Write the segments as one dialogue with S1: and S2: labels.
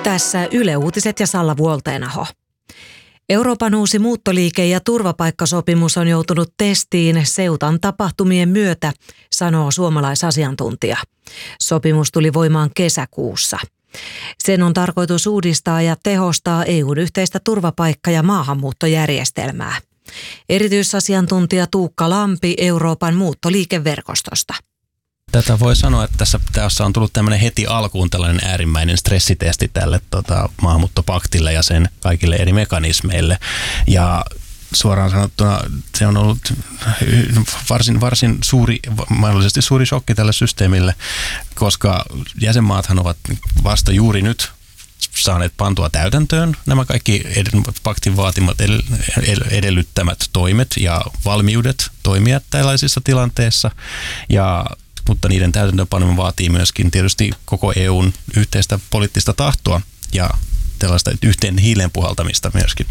S1: Tässä Yle Uutiset ja Salla Vuolteenaho. Euroopan uusi muuttoliike- ja turvapaikkasopimus on joutunut testiin Ceutan tapahtumien myötä, sanoo suomalaisasiantuntija. Sopimus tuli voimaan kesäkuussa. Sen on tarkoitus uudistaa ja tehostaa EU:n yhteistä turvapaikka- ja maahanmuuttojärjestelmää. Erityisasiantuntija Tuukka Lampi Euroopan muuttoliikeverkostosta.
S2: Tätä voi sanoa, että tässä on tullut tämmöinen heti alkuun tällainen äärimmäinen stressitesti tälle maahanmuuttopaktille ja sen kaikille eri mekanismeille. Ja suoraan sanottuna se on ollut varsin suuri, mahdollisesti suuri shokki tälle systeemille, koska jäsenmaathan ovat vasta juuri nyt saaneet pantua täytäntöön nämä kaikki paktin vaatimat edellyttämät toimet ja valmiudet toimia tällaisissa tilanteissa. Mutta niiden täytäntöönpano vaatii myöskin tietysti koko EUn yhteistä poliittista tahtoa ja tällaista yhteen hiileen puhaltamista myöskin.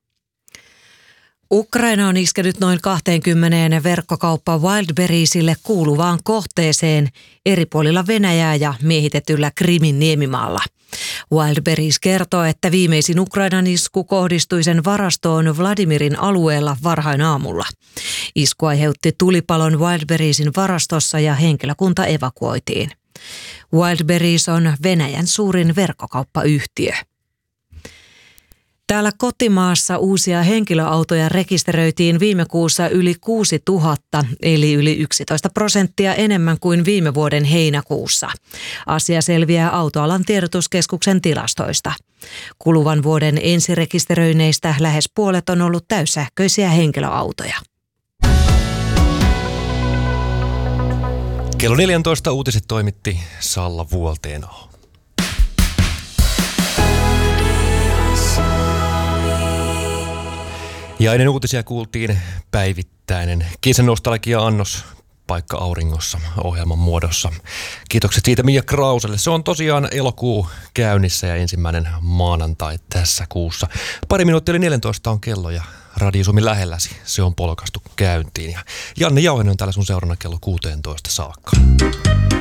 S1: Ukraina on iskenyt noin 20 verkkokauppa Wildberriesille kuuluvaan kohteeseen eri puolilla Venäjää ja miehitetyllä Krimin niemimaalla. Wildberries kertoo, että viimeisin Ukrainan isku kohdistui sen varastoon Vladimirin alueella varhain aamulla. Isku aiheutti tulipalon Wildberriesin varastossa ja henkilökunta evakuoitiin. Wildberries on Venäjän suurin verkkokauppayhtiö. Täällä kotimaassa uusia henkilöautoja rekisteröitiin viime kuussa yli 6 000, eli yli 11% enemmän kuin viime vuoden heinäkuussa. Asia selviää Autoalan tiedotuskeskuksen tilastoista. Kuluvan vuoden ensirekisteröinneistä lähes puolet on ollut täyssähköisiä henkilöautoja.
S3: Kello 14 uutiset toimitti Salla Vuolteenaho. Ja ennen uutisia kuultiin päivittäinen kesänostalgia-annos Paikka auringossa ohjelman muodossa. Kiitokset siitä Mia Krauselle. Se on tosiaan elokuu käynnissä ja ensimmäinen maanantai tässä kuussa. Pari minuuttia yli 14 on kello ja Radio Suomi lähelläsi. Se on polkastu käyntiin. Ja Janne Jauhinen on täällä sun seurana kello 16 saakka.